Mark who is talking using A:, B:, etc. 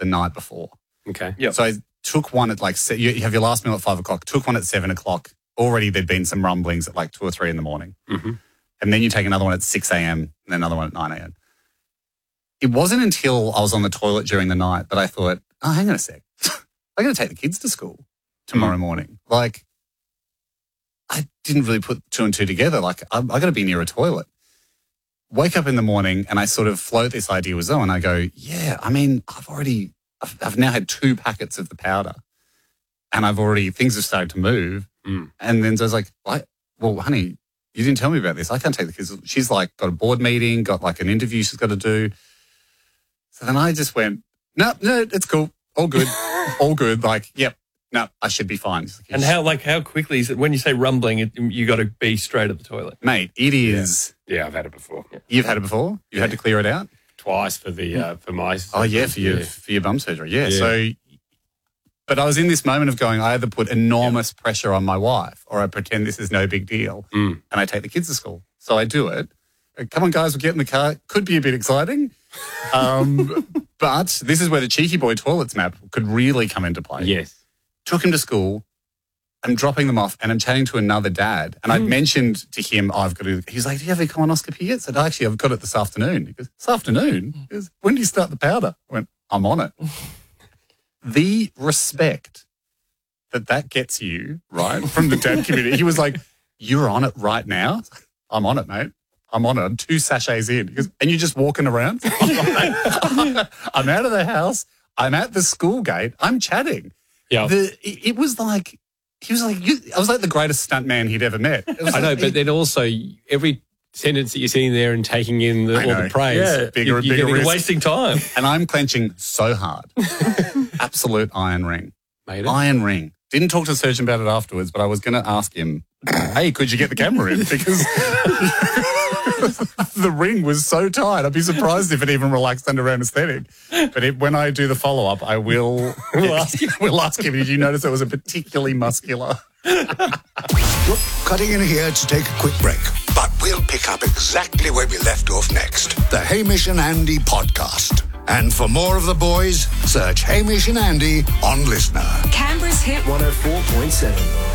A: the night before.
B: Okay.
C: Yep.
A: So I took one at you have your last meal at 5 o'clock, took one at 7 o'clock. Already there'd been some rumblings at 2 or 3 in the morning.
B: Mm-hmm.
A: And then you take another one at 6 a.m. and then another one at 9 a.m. It wasn't until I was on the toilet during the night that I thought, oh, hang on a sec. I got to take the kids to school tomorrow morning. I didn't really put two and two together. I got to be near a toilet. Wake up in the morning and I sort of float this idea with Zoe and I go, yeah, I mean, I've now had 2 packets of the powder and things have started to move.
B: Mm.
A: And then Zoe's like, well, honey, you didn't tell me about this. I can't take the kids. She's got a board meeting, got an interview she's got to do. So then I just went, no, it's cool. All good. All good. Yep. No, I should be fine.
C: And how quickly is it? When you say rumbling, you got to be straight at the toilet.
A: Mate, it is.
B: Yeah, I've had it before. Yeah.
A: You've had it before? You had to clear it out?
B: Twice for the for my.
A: Oh yeah, for your bum surgery. Yeah. So, but I was in this moment of going, I either put enormous pressure on my wife, or I pretend this is no big deal, and I take the kids to school. So I do it. Come on, guys, we'll get in the car. Could be a bit exciting, but this is where the cheeky boy toilets map could really come into play.
B: Yes.
A: Took him to school. I'm dropping them off and I'm chatting to another dad. And I'd mentioned to him, he's like, do you have a colonoscopy yet? I said, actually, I've got it this afternoon. He goes, this afternoon? He goes, when do you start the powder? I went, I'm on it. The respect that gets you, right, from the dad community. He was like, you're on it right now? I'm on it, mate. I'm on it. I'm 2 sachets in. He goes, and you're just walking around? I'm out of the house. I'm at the school gate. I'm chatting.
B: Yeah.
A: It was like, he was like, I was like the greatest stuntman he'd ever met.
B: I know, but then also every sentence that you're sitting there and taking in all the praise,
A: bigger and bigger risk.
C: Wasting time.
A: And I'm clenching so hard. Absolute iron ring.
B: Made it?
A: Iron ring. Didn't talk to the surgeon about it afterwards, but I was going to ask him, hey, could you get the camera in? Because the ring was so tight. I'd be surprised if it even relaxed under anaesthetic. But when I do the follow-up, I will we'll ask him, did you notice it was a particularly muscular?
D: We're cutting in here to take a quick break, but we'll pick up exactly where we left off next. The Hamish and Andy podcast. And for more of the boys, search Hamish and Andy on Listener.
E: Canberra's Hit
F: 104.7.